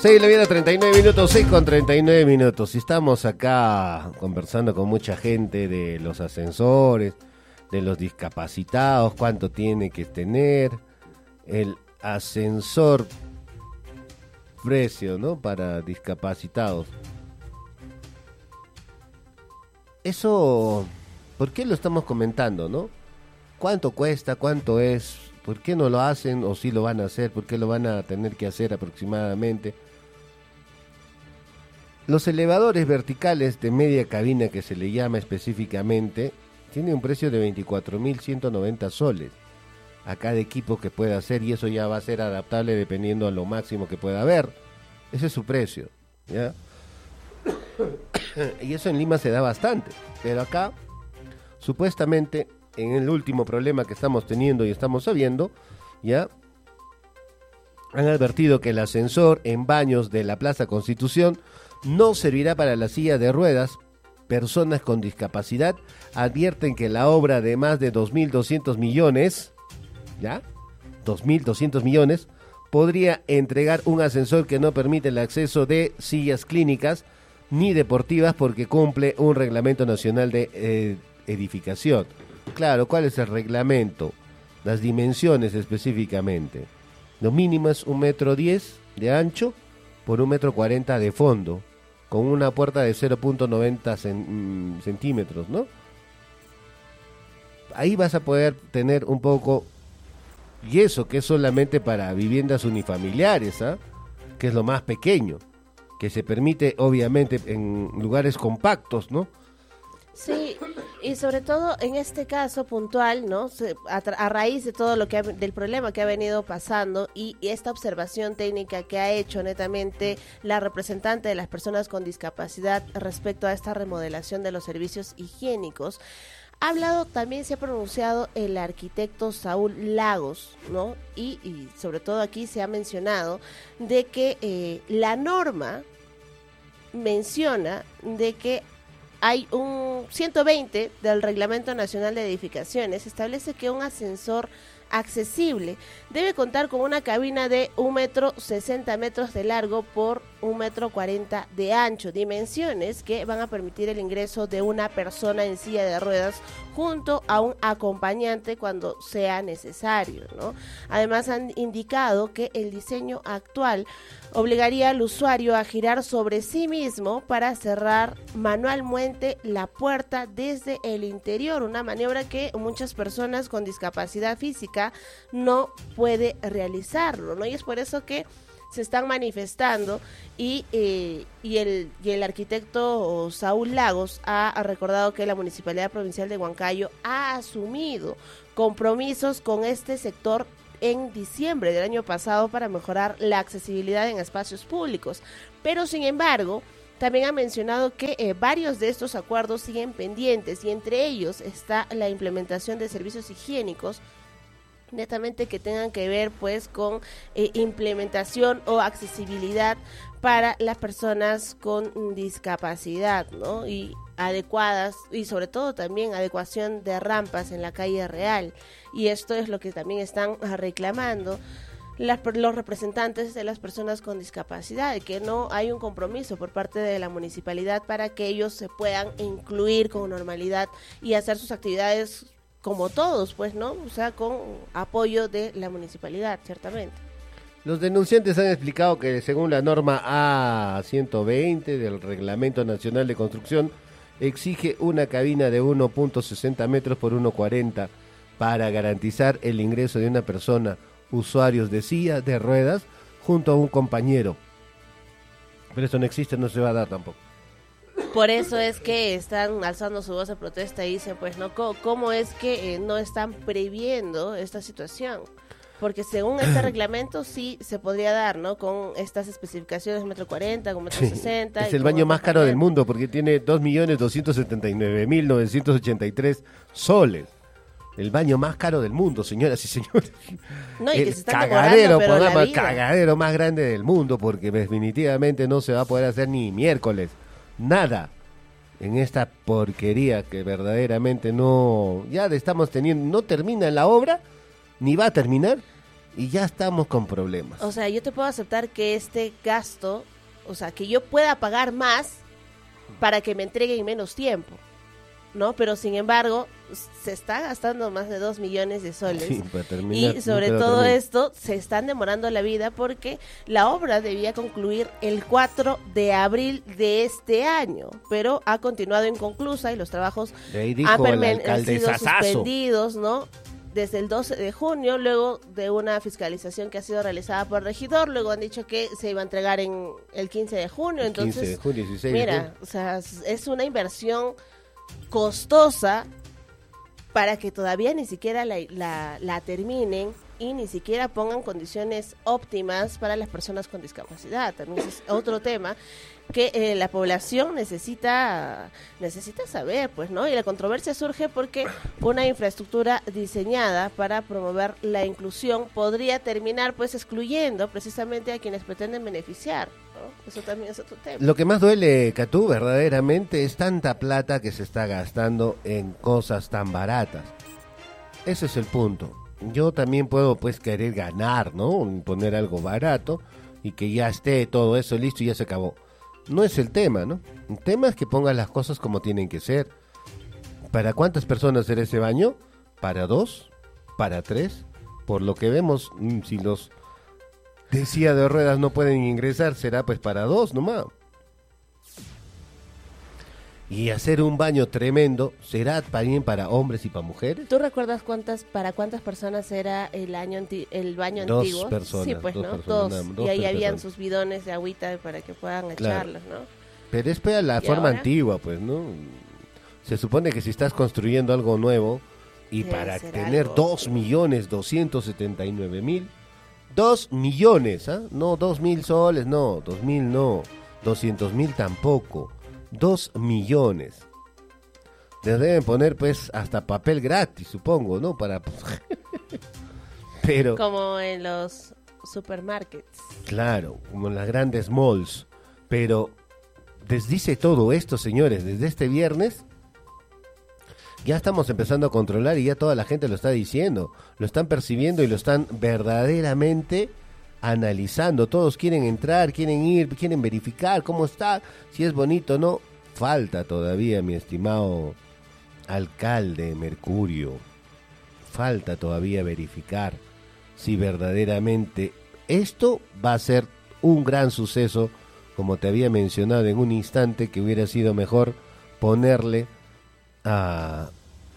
6 le viene a 39 minutos, 6 con 39 minutos. Y estamos acá conversando con mucha gente de los ascensores, de los discapacitados, cuánto tiene que tener el ascensor precio, ¿no? Para discapacitados. Eso, ¿por qué lo estamos comentando, no? ¿Cuánto cuesta? ¿Cuánto es? ¿Por qué no lo hacen o sí lo van a hacer? ¿Por qué lo van a tener que hacer aproximadamente? Los elevadores verticales de media cabina, que se le llama específicamente, tiene un precio de 24.190 soles a cada equipo que pueda hacer, y eso ya va a ser adaptable dependiendo a lo máximo que pueda haber. Ese es su precio, ¿ya? Y eso en Lima se da bastante, pero acá, supuestamente, en el último problema que estamos teniendo y estamos sabiendo, ya han advertido que el ascensor en baños de la Plaza Constitución no servirá para la silla de ruedas. Personas con discapacidad advierten que la obra de más de 2.200 millones, ¿ya? 2.200 millones, podría entregar un ascensor que no permite el acceso de sillas clínicas ni deportivas porque cumple un reglamento nacional de edificación. Claro, ¿cuál es el reglamento? Las dimensiones específicamente. Lo mínimo es 1,10 m de ancho por 1,40 m de fondo, con una puerta de 0,90 centímetros, ¿no? Ahí vas a poder tener un poco, y eso que es solamente para viviendas unifamiliares, ¿ah? Que es lo más pequeño, que se permite obviamente en lugares compactos, ¿no? Sí, y sobre todo en este caso puntual, ¿no? A raíz de todo lo que del problema que ha venido pasando y esta observación técnica que ha hecho netamente la representante de las personas con discapacidad respecto a esta remodelación de los servicios higiénicos, ha hablado, también se ha pronunciado el arquitecto Saúl Lagos, ¿no? Y sobre todo aquí se ha mencionado de que la norma menciona de que hay un 120 del Reglamento Nacional de Edificaciones, establece que un ascensor accesible debe contar con una cabina de 1,60 m de largo por 1,40 m de ancho, dimensiones que van a permitir el ingreso de una persona en silla de ruedas junto a un acompañante cuando sea necesario, ¿no? Además han indicado que el diseño actual obligaría al usuario a girar sobre sí mismo para cerrar manualmente la puerta desde el interior, una maniobra que muchas personas con discapacidad física no puede realizarlo, ¿no? Y es por eso que se están manifestando y el arquitecto Saúl Lagos ha recordado que la Municipalidad Provincial de Huancayo ha asumido compromisos con este sector en diciembre del año pasado para mejorar la accesibilidad en espacios públicos, pero sin embargo también ha mencionado que varios de estos acuerdos siguen pendientes y entre ellos está la implementación de servicios higiénicos netamente que tengan que ver pues con implementación o accesibilidad para las personas con discapacidad, ¿no? Y adecuadas y sobre todo también adecuación de rampas en la calle real, y esto es lo que también están reclamando los representantes de las personas con discapacidad, que no hay un compromiso por parte de la municipalidad para que ellos se puedan incluir con normalidad y hacer sus actividades como todos, pues, ¿no? O sea, con apoyo de la municipalidad, ciertamente. Los denunciantes han explicado que según la norma A120 del Reglamento Nacional de Construcción, exige una cabina de 1,60 m por 1,40 para garantizar el ingreso de una persona, usuarios de silla de ruedas, junto a un compañero. Pero esto no existe, no se va a dar tampoco. Por eso es que están alzando su voz de protesta y dicen, pues, ¿no? ¿Cómo es que no están previendo esta situación? Porque según este reglamento sí se podría dar, ¿no? Con estas especificaciones 1,40 m, con 1,60 m. Es el baño más caro del mundo porque tiene 2.279.983 soles. El baño más caro del mundo, señoras y señores. No, y el que se está cagadero, demorando, pero cagadero más grande del mundo, porque definitivamente no se va a poder hacer ni miércoles. Nada en esta porquería que verdaderamente no... Ya estamos teniendo... No termina la obra, ni va a terminar. y ya estamos con problemas. O sea, yo te puedo aceptar que este gasto, o sea, que yo pueda pagar más para que me entreguen en menos tiempo, ¿no? Pero sin embargo, se está gastando más de 2 millones de soles. Sí, para terminar, Y sobre nunca lo todo termina. esto, se están demorando la vida porque la obra debía concluir el 4 de abril de este año, pero ha continuado inconclusa y los trabajos De ahí han dijo el sido alcaldesazazo. suspendidos, ¿no? Desde el 12 de junio, luego de una fiscalización que ha sido realizada por el regidor, luego han dicho que se iba a entregar en el 15 de junio, El 15 entonces, de junio, 16 de mira, junio. o sea, es una inversión costosa para que todavía ni siquiera la terminen y ni siquiera pongan condiciones óptimas para las personas con discapacidad. También es otro tema que la población necesita saber, pues, ¿no? Y la controversia surge porque una infraestructura diseñada para promover la inclusión podría terminar, pues, excluyendo precisamente a quienes pretenden beneficiar, ¿no? Eso también es otro tema. Lo que más duele, Catú, verdaderamente, es tanta plata que se está gastando en cosas tan baratas. Ese es el punto. Yo también puedo, pues, querer ganar, ¿no? Poner algo barato y que ya esté todo eso listo y ya se acabó. No es el tema, ¿no? El tema es que pongas las cosas como tienen que ser. ¿Para cuántas personas será ese baño? ¿Para 2? ¿Para 3? Por lo que vemos, si los de silla de ruedas no pueden ingresar, será pues para 2 nomás. Y hacer un baño tremendo, ¿será también para hombres y para mujeres? ¿Tú recuerdas para cuántas personas era el baño Dos antiguo? personas, Sí, pues, dos ¿no? personas, Dos. nada, dos, Y ahí tres habían personas. sus bidones de agüita para que puedan echarlos, ¿no? Pero es para la ¿Y forma ahora? antigua, pues, ¿no? Se supone que si estás construyendo algo nuevo y Debe para ser tener algo. 2.279.000, 2 millones, ¿ah? No 2.000 soles, no, 2.000 no, 200.000 tampoco, 2 millones. Les deben poner, pues, hasta papel gratis, supongo, ¿no? Para... Pero... Como en los supermarkets. Claro, como en las grandes malls. Pero desdice todo esto, señores, desde este viernes ya estamos empezando a controlar y ya toda la gente lo está diciendo, lo están percibiendo y lo están verdaderamente analizando. Todos quieren entrar, quieren ir, quieren verificar cómo está, si es bonito o no. Falta todavía, mi estimado alcalde Mercurio, falta todavía verificar si verdaderamente esto va a ser un gran suceso, como te había mencionado en un instante, que hubiera sido mejor ponerte al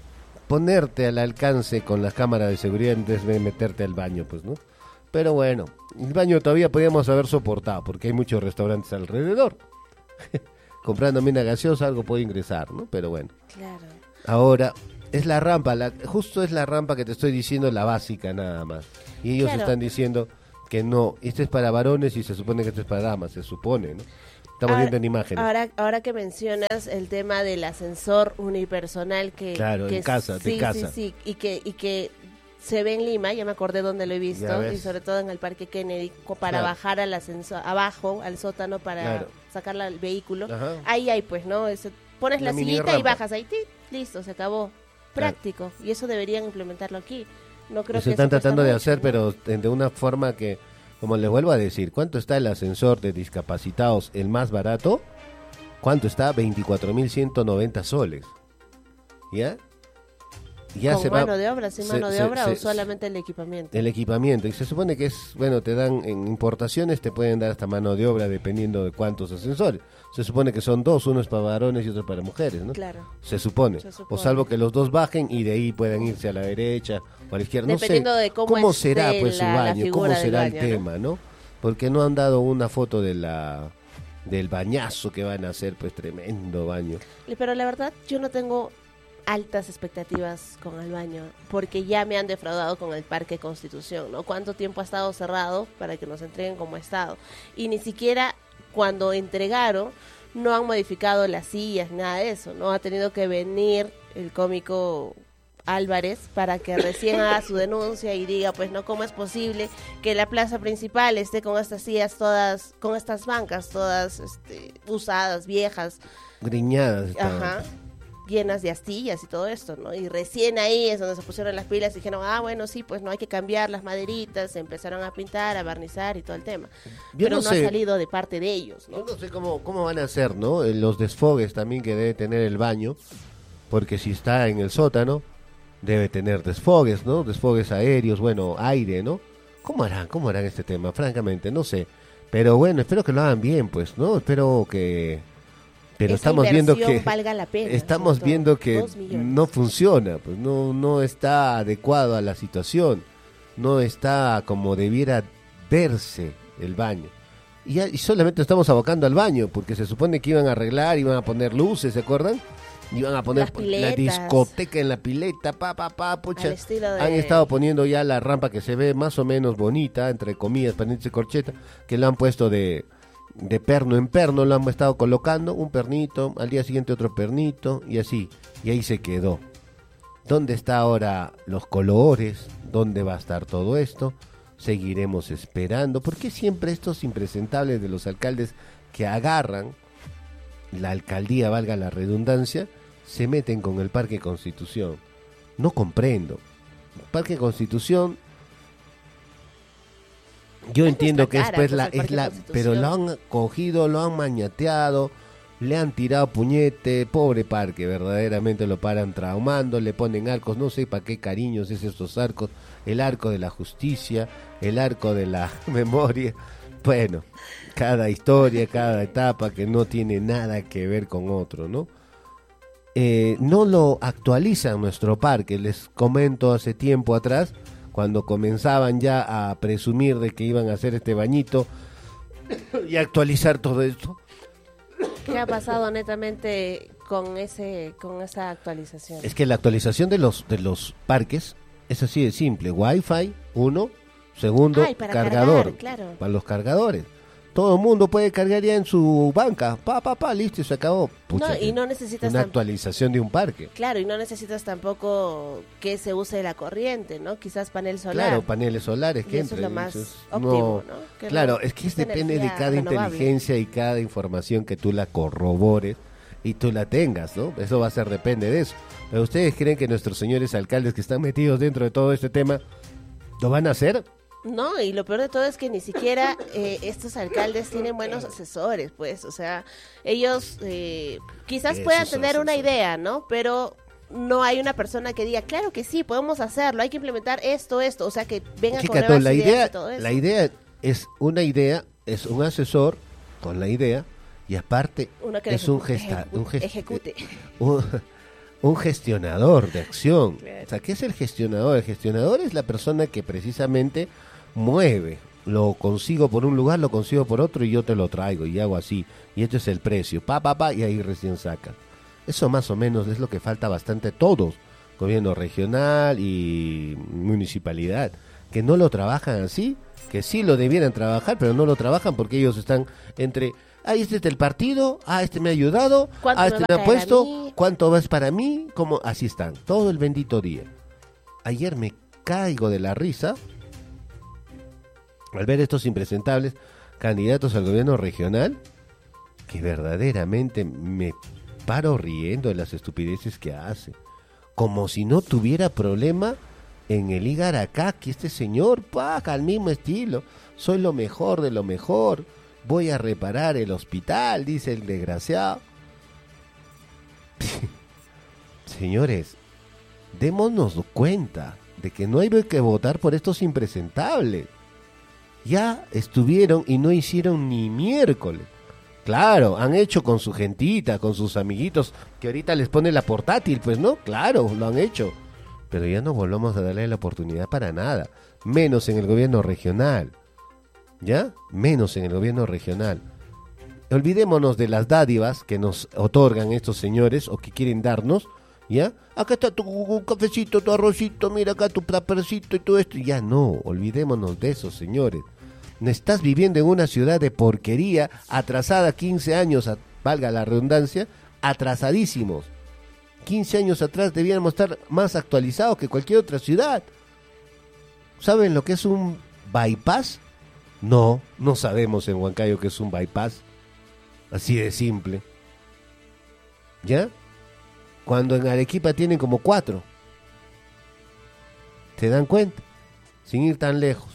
alcance con las cámaras de seguridad en vez de meterte al baño, pues, ¿no? Pero bueno, el baño todavía podíamos haber soportado, porque hay muchos restaurantes alrededor. Comprándome una gaseosa, algo puedo ingresar, ¿no? Pero bueno. Claro. Ahora, es la rampa, justo es la rampa que te estoy diciendo, la básica nada más. Y ellos Claro. están diciendo que no, este es para varones y se supone que este es para damas, se supone, ¿no? Estamos viendo en imágenes. Ahora que mencionas el tema del ascensor unipersonal que... Claro, que en casa, de sí, casa. Sí, y que se ve en Lima, ya me acordé dónde lo he Ya visto, ves. y sobre todo en el Parque Kennedy, para Claro. bajar al ascensor, abajo, al sótano, para Claro. sacar el vehículo. Ajá. Ahí hay, pues, ¿no? Pones Una la mini sillita y rampa. bajas ahí, ¡tit! Listo, se acabó. Práctico. Y eso deberían implementarlo aquí. No creo Eso que están eso cuesta tratando de mucho, hacer, ¿no? pero de una forma que, como les vuelvo a decir, ¿cuánto está el ascensor de discapacitados, el más barato? ¿Cuánto está? 24.190 soles. ¿Ya? Ya ¿Con se mano va de obra, sin mano de obra o solamente el equipamiento? el equipamiento. Y se supone que es, bueno, te dan en importaciones, te pueden dar hasta mano de obra dependiendo de cuántos ascensores. Se supone que son dos, uno es para varones y otro para mujeres, ¿no? Claro. Se supone. Se supone. O salvo que los dos bajen y de ahí puedan irse a la derecha o a la izquierda. No sé Dependiendo de cómo esté será pues su la baño, figura cómo del será el baño, ¿no? tema, ¿no? Porque no han dado una foto de del bañazo que van a hacer, pues tremendo baño. Pero la verdad, yo no tengo altas expectativas con el baño, porque ya me han defraudado con el Parque Constitución, ¿no? ¿Cuánto tiempo ha estado cerrado para que nos entreguen como estado? Y ni siquiera cuando entregaron no han modificado las sillas, nada de eso, ¿no? Ha tenido que venir el cómico Álvarez para que recién haga su denuncia y diga, pues, no, ¿cómo es posible que la plaza principal esté con estas sillas todas, con estas bancas todas usadas, viejas? Griñadas estaban. Ajá. llenas de astillas y todo esto, ¿no? Y recién ahí es donde se pusieron las pilas y dijeron, bueno, sí, pues no hay que cambiar las maderitas, se empezaron a pintar, a barnizar y todo el tema. Pero no ha salido de parte de ellos, ¿no? Yo no sé cómo van a hacer, ¿no? Los desfogues también que debe tener el baño, porque si está en el sótano, debe tener desfogues, ¿no? Desfogues aéreos, bueno, aire, ¿no? ¿Cómo harán este tema? Francamente, no sé. Pero bueno, espero que lo hagan bien, pues, ¿no? Espero que... Pero esta estamos viendo que valga la pena, estamos viendo que no funciona, pues no está adecuado a la situación, no está como debiera verse el baño. Y solamente estamos abocando al baño, porque se supone que iban a arreglar, iban a poner luces, ¿se acuerdan? Iban a poner la discoteca en la pileta, pucha. Han estado poniendo ya la rampa que se ve más o menos bonita, entre comillas, paréntesis, corcheta, que la han puesto de perno en perno, lo han estado colocando, un pernito, al día siguiente otro pernito, y así, y ahí se quedó. ¿Dónde está ahora los colores? ¿Dónde va a estar todo esto? Seguiremos esperando. ¿Por qué siempre estos impresentables de los alcaldes que agarran la alcaldía, valga la redundancia, se meten con el Parque Constitución? No comprendo. Parque Constitución, yo entiendo que después pero lo han cogido, lo han mañateado, le han tirado puñete, pobre parque, verdaderamente lo paran traumando, le ponen arcos, no sé para qué cariños es estos arcos, el arco de la justicia, el arco de la memoria, bueno, cada historia, cada etapa que no tiene nada que ver con otro, ¿no? No lo actualizan nuestro parque, les comento hace tiempo atrás, cuando comenzaban ya a presumir de que iban a hacer este bañito y actualizar todo esto. ¿Qué ha pasado netamente con esa actualización? Es que la actualización de los parques es así de simple. Wi-Fi, uno. Segundo, cargador. Claro. Para los cargadores. Todo el mundo puede cargar ya en su banca. Listo, y se acabó. Pucha, no, y no necesitas una actualización de un parque. Claro, y no necesitas tampoco que se use la corriente, ¿no? Quizás panel solar. Claro, paneles solares que eso entren. es lo más óptimo, ¿no? Que claro, es que depende de cada inteligencia y cada información que tú la corrobores y tú la tengas, ¿no? Eso va a ser, depende de eso. Pero ¿ustedes creen que nuestros señores alcaldes que están metidos dentro de todo este tema lo van a hacer? No, y lo peor de todo es que ni siquiera estos alcaldes tienen buenos asesores, pues, o sea, ellos quizás puedan tener una idea, ¿no? Pero no hay una persona que diga, claro que sí, podemos hacerlo, hay que implementar esto, o sea, que vengan con nuevas ideas y todo eso. La idea es una idea, es un asesor con la idea, y aparte es un gestionador de acción. Claro. O sea, ¿qué es el gestionador? El gestionador es la persona que precisamente mueve. Lo consigo por un lugar, lo consigo por otro y yo te lo traigo y hago así. Y este es el precio. Y ahí recién sacan. Eso más o menos es lo que falta bastante a todos. Gobierno regional y municipalidad. Que no lo trabajan así. Que sí lo debieran trabajar, pero no lo trabajan porque ellos están entre... este es del partido, este me ha ayudado, este me ha puesto, ¿cuánto vas para mí? ¿Cómo? Así están, todo el bendito día. Ayer me caigo de la risa al ver estos impresentables candidatos al gobierno regional, que verdaderamente me paro riendo de las estupideces que hace. Como si no tuviera problema en el ligar acá, que este señor, al mismo estilo, soy lo mejor de lo mejor. Voy a reparar el hospital, dice el desgraciado. Señores, démonos cuenta de que no hay que votar por estos impresentables. Ya estuvieron y no hicieron ni miércoles. Claro, han hecho con su gentita, con sus amiguitos, que ahorita les pone la portátil, pues no, claro, lo han hecho. Pero ya no volvamos a darle la oportunidad para nada, menos en el gobierno regional. ¿Ya? Menos en el gobierno regional. Olvidémonos de las dádivas que nos otorgan estos señores o que quieren darnos, ¿ya? Acá está tu cafecito, tu arrocito, mira acá tu plapercito y todo esto. Ya no, olvidémonos de esos señores. Estás viviendo en una ciudad de porquería, atrasada 15 años, valga la redundancia, atrasadísimos. 15 años atrás debíamos estar más actualizados que cualquier otra ciudad. ¿Saben lo que es un bypass? No sabemos en Huancayo que es un bypass. Así de simple. ¿Ya? cuando en Arequipa tienen como 4. ¿Se dan cuenta? Sin ir tan lejos.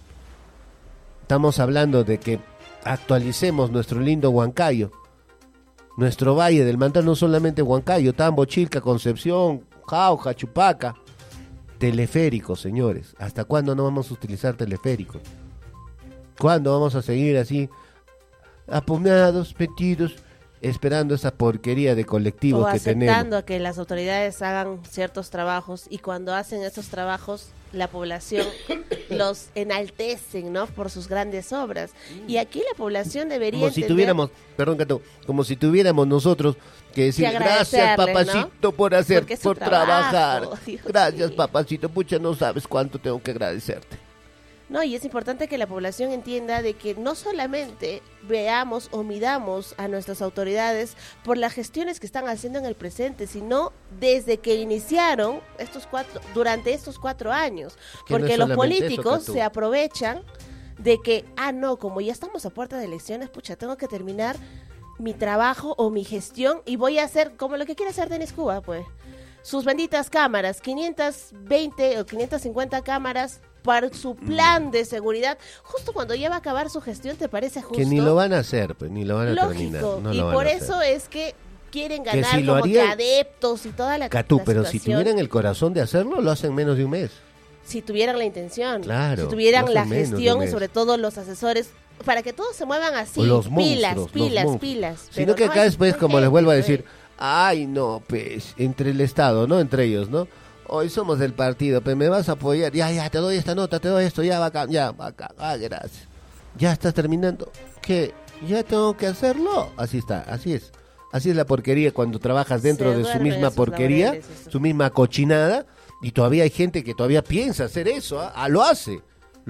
Estamos hablando de que actualicemos nuestro lindo Huancayo, nuestro Valle del Mantaro, no solamente Huancayo, Tambo, Chilca, Concepción, Jauja, Chupaca. Teleféricos, señores. ¿Hasta cuándo no vamos a utilizar teleféricos? ¿Cuándo vamos a seguir así, apunados, metidos, esperando esa porquería de colectivos o que tenemos? aceptando a que las autoridades hagan ciertos trabajos, y cuando hacen esos trabajos la población los enaltecen, ¿no? Por sus grandes obras. Y aquí la población debería como si entender, tuviéramos, perdón Cato, como si tuviéramos nosotros que decir que gracias agradecerles, papacito, ¿no? por hacer, Porque es su por trabajo, trabajar. Dios Gracias mío. papacito, pucha, no sabes cuánto tengo que agradecerte. No, y es importante que la población entienda de que no solamente veamos o midamos a nuestras autoridades por las gestiones que están haciendo en el presente, sino desde que iniciaron durante estos 4 años. Que no Porque es los solamente eso, políticos Catu. se aprovechan de que, no, como ya estamos a puerta de elecciones, pucha, tengo que terminar mi trabajo o mi gestión y voy a hacer como lo que quiere hacer Denis Cuba, pues. Sus benditas cámaras, 520 o 550 cámaras para su plan de seguridad, justo cuando ya va a acabar su gestión. ¿Te parece justo? Que ni lo van a hacer, pues, ni lo van a terminar. Lógico, No y lo van por a eso hacer. es que quieren Que ganar si lo como que harían- adeptos y toda la Catú, la pero si situación. tuvieran el corazón de hacerlo, lo hacen menos de un mes. Si tuvieran la intención, Claro, si tuvieran no la son menos de un gestión y mes. sobre todo los asesores, para que todos se muevan así, O los pilas, monstruos, pilas, los monstruos. pilas. Sino Pero que no acá hay después, como les vuelvo a decir, pues. ay no, pues, entre el Estado, ¿no? Entre ellos, ¿no? Hoy somos del partido, pero me vas a apoyar, ya, te doy esta nota, te doy esto, ya, bacán, gracias. Ya estás terminando, ¿qué? ¿Ya tengo que hacerlo? Así está, así es. Así es la porquería cuando trabajas dentro Se de su duermen misma esos porquería, laureles, eso. su misma cochinada, y todavía hay gente que todavía piensa hacer eso, lo hace.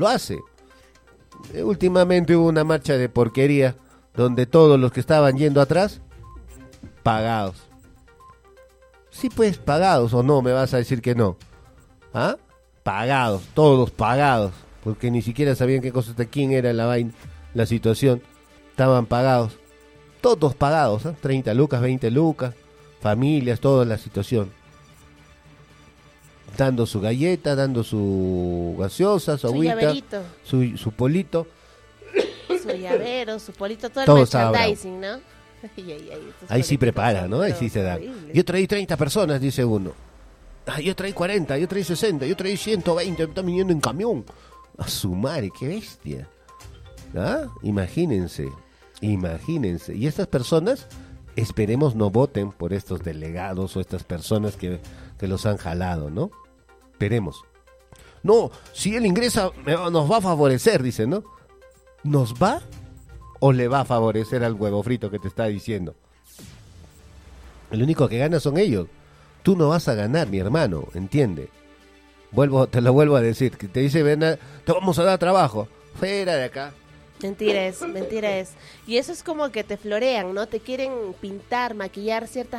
Últimamente hubo una marcha de porquería donde todos los que estaban yendo atrás, pagados. Sí, pues, pagados, o no, me vas a decir que no. ¿Ah? Pagados, todos pagados, porque ni siquiera sabían qué cosa de quién era la vaina, la situación. Estaban pagados, todos pagados, 30 lucas, 20 lucas, familias, toda la situación. Dando su galleta, dando su gaseosa, su Su agüita, llaverito, su polito. su llavero, su polito, todo Todo el estaba merchandising, ¿no? Estos Ahí sí políticos prepara, son ¿no? Ahí pero sí se da. horribles. Yo traí 30 personas, dice uno. Yo traí 40, yo traí 60, yo traí 120, me están viniendo en camión. A su madre, qué bestia. Imagínense. Y estas personas, esperemos no voten por estos delegados o estas personas que los han jalado, ¿no? Esperemos. No, si él ingresa, nos va a favorecer, dice, ¿no? ¿Nos va o le va a favorecer al huevo frito que te está diciendo? El único que gana son ellos. Tú no vas a ganar, mi hermano, ¿entiende? Te lo vuelvo a decir, que te dice, ven, te vamos a dar trabajo. Fuera de acá. Mentira es. Y eso es como que te florean, ¿no? Te quieren pintar, maquillar ciertas